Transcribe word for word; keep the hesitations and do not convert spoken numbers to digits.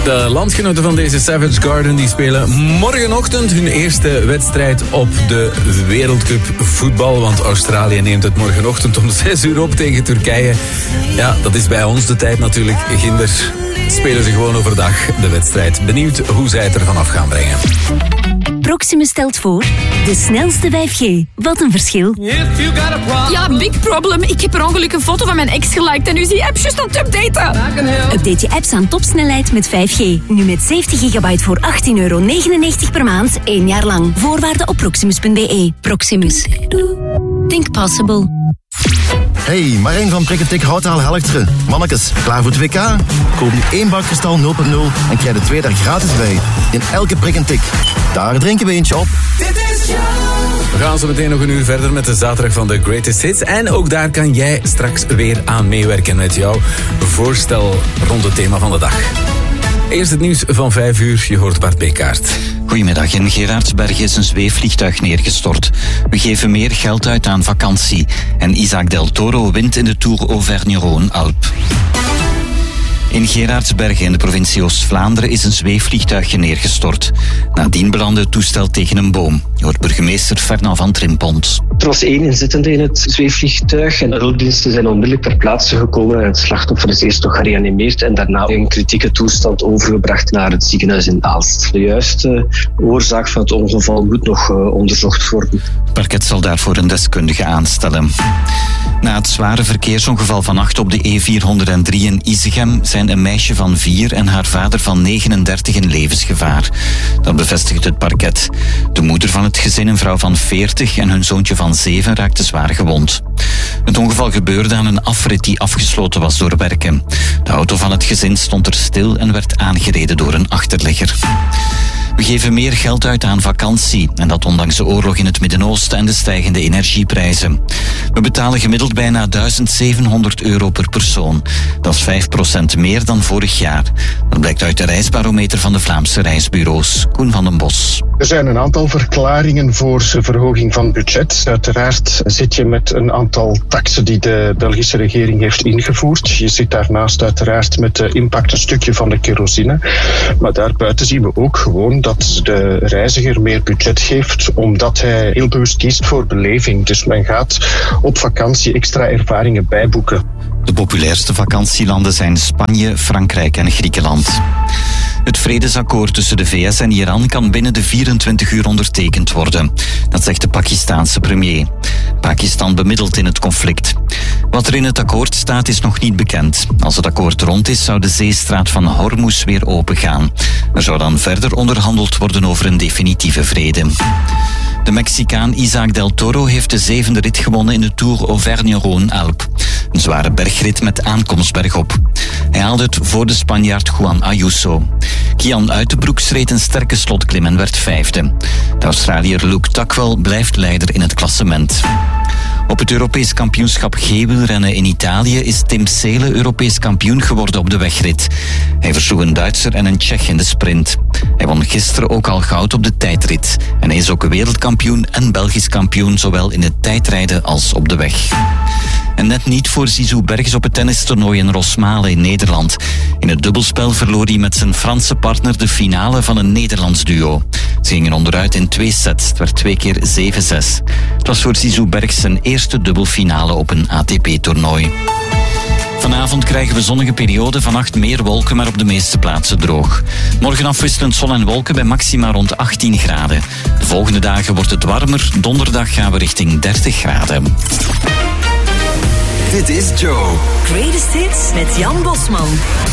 De landgenoten van deze Savage Garden die spelen morgenochtend hun eerste wedstrijd op de Wereldcup voetbal. Want Australië neemt het morgenochtend om zes uur op tegen Turkije. Ja, dat is bij ons de tijd natuurlijk. Ginder spelen ze gewoon overdag de wedstrijd. Benieuwd hoe zij het ervan af gaan brengen. Proximus stelt voor de snelste vijf G. Wat een verschil. Ja, big problem. Ik heb per ongeluk een foto van mijn ex geliked en nu is die app juist aan het updaten. Update je apps aan topsnelheid met vijf G. Nu met zeventig gigabyte voor achttien euro negenennegentig per maand, één jaar lang. Voorwaarden op proximus punt b e. Proximus. Think possible. Hey, Marijn van Prikketik Houtaal Helchteren. Mannekes, klaar voor het W K? Koop nu één bak kristal nul punt nul en krijg er twee daar gratis bij. In elke prik en tik. Daar drinken we eentje op. We gaan zo meteen nog een uur verder met de zaterdag van de Greatest Hits. En ook daar kan jij straks weer aan meewerken met jouw voorstel rond het thema van de dag. Eerst het nieuws van vijf uur. Je hoort Bart Bekaert. Goedemiddag. In Gerardsberg is een zweefvliegtuig neergestort. We geven meer geld uit aan vakantie. En Isaac Del Toro wint in de Tour Auvergne-Rhône-Alpes. In Gerardsbergen in de provincie Oost-Vlaanderen is een zweefvliegtuigje neergestort. Nadien belandde het toestel tegen een boom. Je hoort burgemeester Fernand van Trimpont. Er was één inzittende in het zweefvliegtuig en de hulpdiensten zijn onmiddellijk ter plaatse gekomen en het slachtoffer is eerst nog gereanimeerd en daarna in kritieke toestand overgebracht naar het ziekenhuis in Aalst. De juiste oorzaak van het ongeval moet nog uh, onderzocht worden. Het parket zal daarvoor een deskundige aanstellen. Na het zware verkeersongeval vannacht op de E vierhonderddrie in Isegem zijn een meisje van vier en haar vader van negenendertig in levensgevaar. Dat bevestigt het parket. De moeder van het gezin, een vrouw van veertig en hun zoontje van zeven raakte zwaar gewond. Het ongeval gebeurde aan een afrit die afgesloten was door werken. De auto van het gezin stond er stil en werd aangereden door een achterligger. We geven meer geld uit aan vakantie en dat ondanks de oorlog in het Midden-Oosten en de stijgende energieprijzen. We betalen gemiddeld bijna duizend zevenhonderd euro per persoon. Dat is vijf procent meer dan vorig jaar. Dat blijkt uit de reisbarometer van de Vlaamse reisbureaus. Koen van den Bos. Er zijn een aantal verklaringen voor verhoging van budget. Uiteraard zit je met een aantal taxen die de Belgische regering heeft ingevoerd. Je zit daarnaast uiteraard met de impact een stukje van de kerosine. Maar daarbuiten zien we ook gewoon dat de reiziger meer budget geeft, omdat hij heel bewust kiest voor beleving. Dus men gaat op vakantie extra ervaringen bijboeken. De populairste vakantielanden zijn Spanje, Frankrijk en Griekenland. Het vredesakkoord tussen de V S en Iran kan binnen de vierentwintig uur ondertekend worden. Dat zegt de Pakistaanse premier. Pakistan bemiddelt in het conflict. Wat er in het akkoord staat is nog niet bekend. Als het akkoord rond is, zou de zeestraat van Hormuz weer opengaan. Er zou dan verder onderhandeld worden over een definitieve vrede. De Mexicaan Isaac Del Toro heeft de zevende rit gewonnen in de Tour Auvergne-Rhône-Alpes. Een zware bergrit met aankomst bergop. Hij haalde het voor de Spanjaard Juan Ayuso. Kian Uitenbroek streed een sterke slotklim en werd vijfde. De Australiër Luke Tuckwell blijft leider in het klassement. Op het Europees kampioenschap G-wielrennen in Italië is Tim Seele Europees kampioen geworden op de wegrit. Hij versloeg een Duitser en een Tsjech in de sprint. Hij won gisteren ook al goud op de tijdrit. En hij is ook wereldkampioen en Belgisch kampioen, zowel in het tijdrijden als op de weg. En net niet voor Zizou Bergs op het tennistoernooi in Rosmalen in Nederland. In het dubbelspel verloor hij met zijn Franse partner de finale van een Nederlands duo. Ze gingen onderuit in twee sets. Het werd twee keer zeven zes. Het was voor Zizou Bergs zijn eerste dubbelfinale op een A T P-toernooi. Vanavond krijgen we zonnige periode, vannacht meer wolken, maar op de meeste plaatsen droog. Morgen afwisselend zon en wolken bij maxima rond achttien graden. De volgende dagen wordt het warmer. Donderdag gaan we richting dertig graden. Dit is Joe. Greatest Hits met Jan Bosman.